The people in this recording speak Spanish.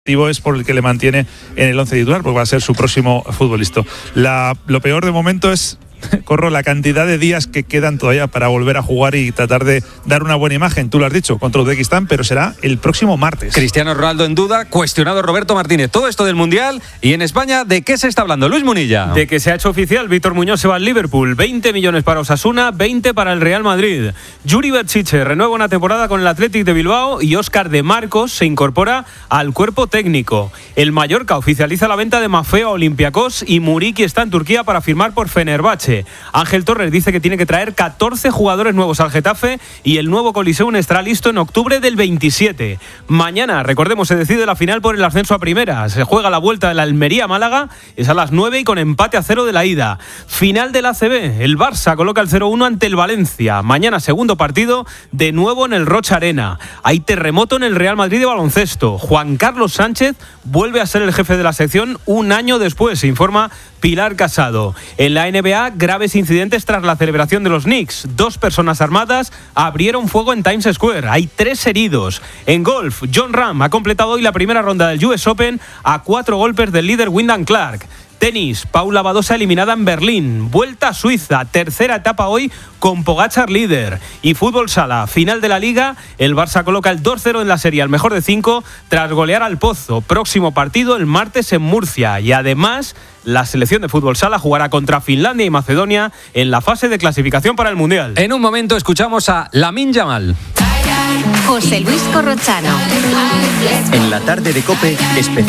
es por el que le mantiene en el 11 titular, porque va a ser su próximo futbolista. Lo peor de momento es, Corro, la cantidad de días que quedan todavía para volver a jugar y tratar de dar una buena imagen. Tú lo has dicho, contra Uzbekistán, pero será el próximo martes. Cristiano Ronaldo en duda, cuestionado Roberto Martínez. Todo esto del Mundial. Y en España, ¿de qué se está hablando? Luis Munilla. De que se ha hecho oficial, Víctor Muñoz se va al Liverpool. 20 millones para Osasuna, 20 para el Real Madrid. Yuri Berchiche renueva una temporada con el Athletic de Bilbao y Óscar de Marcos se incorpora al cuerpo técnico. El Mallorca oficializa la venta de Maffeo a Olympiacos y Muriqi está en Turquía para firmar por Fenerbahce. Ángel Torres dice que tiene que traer 14 jugadores nuevos al Getafe y el nuevo Coliseum estará listo en octubre del 27. Mañana, recordemos, se decide la final por el ascenso a primera. Se juega la vuelta de la Almería-Málaga, es a las 9 y con empate a 0 de la ida. Final del ACB, el Barça coloca el 0-1 ante el Valencia. Mañana segundo partido, de nuevo en el Rocha Arena. Hay terremoto en el Real Madrid de baloncesto. Juan Carlos Sánchez vuelve a ser el jefe de la sección un año después, se informa Pilar Casado. En la NBA, graves incidentes tras la celebración de los Knicks. 2 personas armadas abrieron fuego en Times Square. Hay 3 heridos. En golf, Jon Rahm ha completado hoy la primera ronda del US Open a 4 golpes del líder Wyndham Clark. Tenis, Paula Badosa eliminada en Berlín. Vuelta a Suiza, tercera etapa hoy con Pogačar líder. Y fútbol sala, final de la Liga, el Barça coloca el 2-0 en la serie al mejor de 5 tras golear al Pozo. Próximo partido el martes en Murcia. Y además, la selección de fútbol sala jugará contra Finlandia y Macedonia en la fase de clasificación para el Mundial. En un momento escuchamos a Lamine Yamal. José Luis Corrochano. En la tarde de COPE, especial.